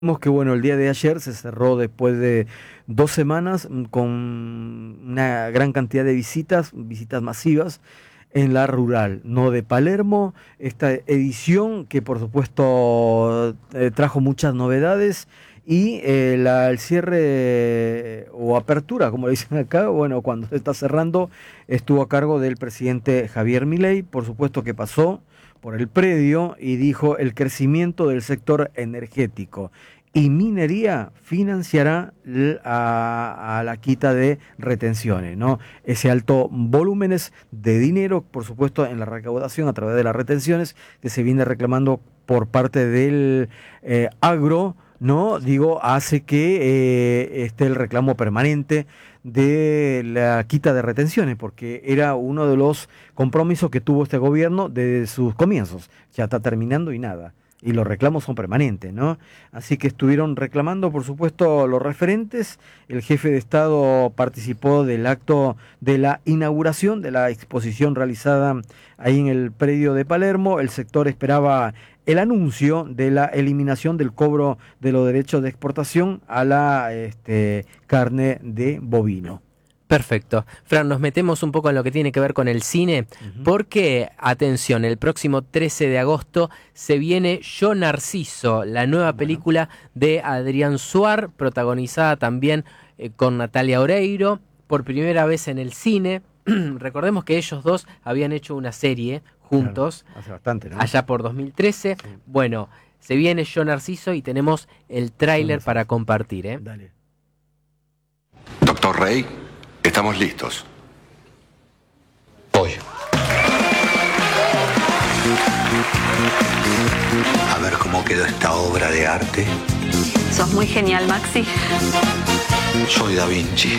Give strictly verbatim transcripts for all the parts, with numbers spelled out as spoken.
Vemos que bueno, el día de ayer se cerró después de dos semanas con una gran cantidad de visitas, visitas masivas en la rural, no de Palermo, esta edición que por supuesto eh, trajo muchas novedades y eh, la, el cierre o apertura, como le dicen acá, bueno, cuando se está cerrando, estuvo a cargo del presidente Javier Milei, por supuesto que pasó por el predio y dijo el crecimiento del sector energético y minería financiará a, a la quita de retenciones, ¿no? Ese alto volúmenes de dinero, por supuesto, en la recaudación a través de las retenciones que se viene reclamando por parte del eh, agro, ¿no? Digo, hace que eh, esté el reclamo permanente de la quita de retenciones, porque era uno de los compromisos que tuvo este gobierno desde sus comienzos. Ya está terminando y nada. Y los reclamos son permanentes, ¿no? Así que estuvieron reclamando, por supuesto, los referentes. El jefe de Estado participó del acto de la inauguración de la exposición realizada ahí en el predio de Palermo. El sector esperaba el anuncio de la eliminación del cobro de los derechos de exportación a la este, carne de bovino. Perfecto. Fran, nos metemos un poco en lo que tiene que ver con el cine, uh-huh. porque, atención, el próximo trece de agosto se viene Yo Narciso, la nueva bueno. película de Adrián Suar, protagonizada también eh, con Natalia Oreiro, por primera vez en el cine. Recordemos que ellos dos habían hecho una serie juntos, claro, hace bastante, ¿no? allá por dos mil trece. Sí. Bueno, se viene Yo Narciso y tenemos el tráiler sí, para compartir, ¿eh? Dale. Doctor Rey, estamos listos. Voy. A ver cómo quedó esta obra de arte. Sos muy genial, Maxi. Soy Da Vinci.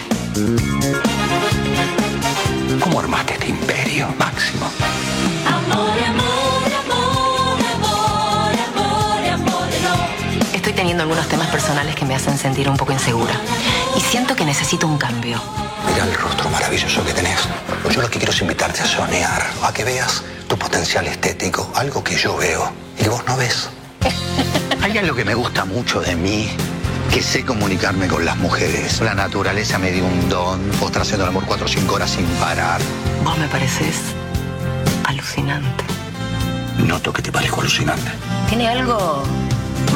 ¿Cómo armaste este imperio, Máximo? Amor, amor, amor, amor, amor, amor, no. Estoy teniendo algunos temas personales que me hacen sentir un poco insegura. Y siento que necesito un cambio. Mira el rostro maravilloso que tenés. Yo lo que quiero es invitarte a soñar, a que veas tu potencial estético, algo que yo veo y que vos no ves. Hay algo que me gusta mucho de mí, que sé comunicarme con las mujeres. La naturaleza me dio un don, vos estás haciendo el amor cuatro o cinco horas sin parar. Vos me pareces alucinante. Noto que te parezco alucinante. Tiene algo